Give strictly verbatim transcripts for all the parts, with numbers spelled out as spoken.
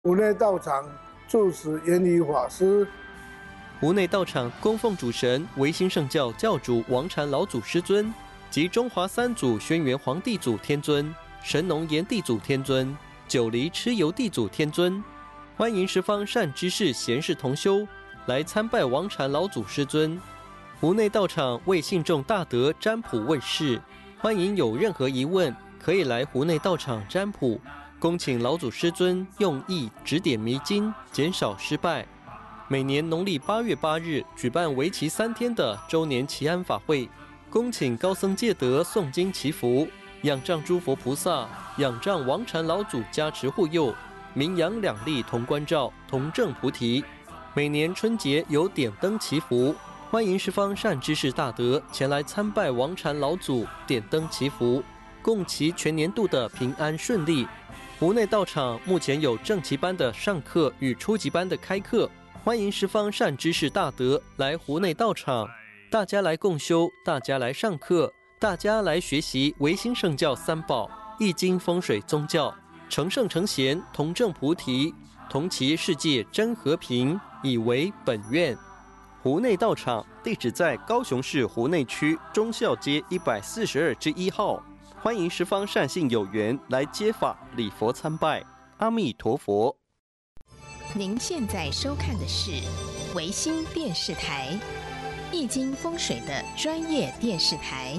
湖内道场住持圆仪法师。 湖内道场供奉主神维新圣教教主王禅老祖师尊及中华三祖轩辕皇帝祖天尊、神农炎帝祖天尊、九黎蚩尤帝祖天尊。欢迎十方善知识贤士同修来参拜王禅老祖师尊。湖内道场为信众大德占卜问事，欢迎有任何疑问可以来湖内道场占卜，恭请老祖师尊用意指点迷津，减少失败。每年农历八月八日举办为期三天的周年祈安法会，恭请高僧戒德诵经祈福，仰仗诸佛菩萨，仰仗王禅老祖加持护佑，名扬两利同关照，同证菩提。每年春节有点灯祈福，欢迎十方善知识大德前来参拜王禅老祖，点灯祈福，共祈全年度的平安顺利。湖内道场目前有正期班的上课与初级班的开课，欢迎十方善知识大德来湖内道场，大家来共修，大家来上课，大家来学习维新圣教三宝、易经风水宗教，成圣成贤，同证菩提，同祈世界真和平，以为本愿。湖内道场地址在高雄市湖内区忠孝街一百四十二之一号，欢迎十方善信有缘来接法礼佛参拜。阿弥陀佛。 您现在收看的是维新电视台，易经风水的专业电视台。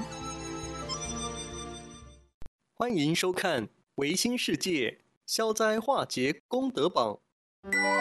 欢迎收看维新世界消灾化解功德榜。